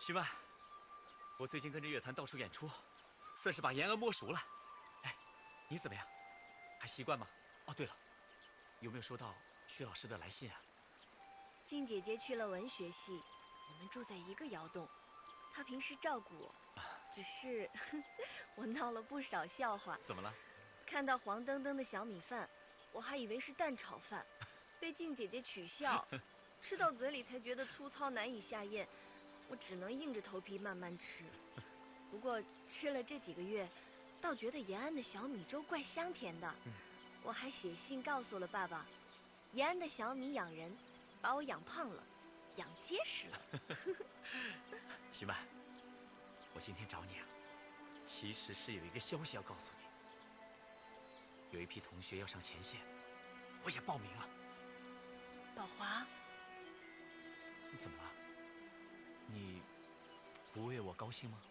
徐曼，我最近跟着乐团到处演出，算是把延安摸熟了。哎，你怎么样？还习惯吗？哦，对了，有没有收到徐老师的来信啊？ 静姐姐去了文学系，我们住在一个窑洞，她平时照顾我，只是我闹了不少笑话。 怎么了？ 看到黄澄澄的小米饭，我还以为是蛋炒饭，被静姐姐取笑，吃到嘴里才觉得粗糙难以下咽，我只能硬着头皮慢慢吃。不过吃了这几个月，倒觉得延安的小米粥怪香甜的。我还写信告诉了爸爸，延安的小米养人，把我养胖了，养结实了。 徐曼，我今天找你啊，其实是有一个消息要告诉你。有一批同学要上前线，我也报名了。 宝华， 你怎么了？你不为我高兴吗？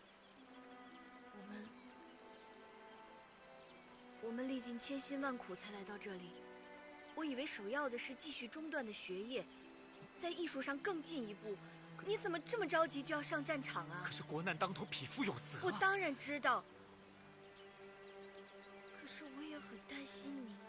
我们历尽千辛万苦才来到这里，我以为首要的是继续中断的学业，在艺术上更进一步。你怎么这么着急就要上战场啊？ 可是国难当头，匹夫有责。 我当然知道，可是我也很担心你。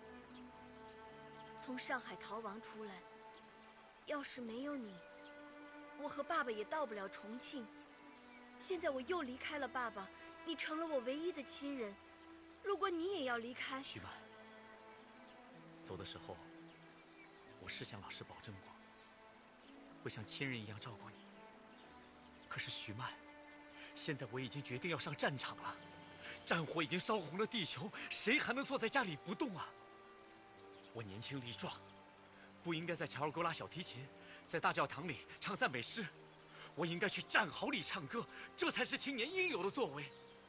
从上海逃亡出来，要是没有你，我和爸爸也到不了重庆。现在我又离开了爸爸，你成了我唯一的亲人。如果你也要离开， 徐曼，走的时候，我是向老师保证过，会像亲人一样照顾你。可是徐曼，现在我已经决定要上战场了，战火已经烧红了地球，谁还能坐在家里不动啊？我年轻力壮，不应该在乔尔沟拉小提琴，在大教堂里唱赞美诗，我应该去战壕里唱歌，这才是青年应有的作为。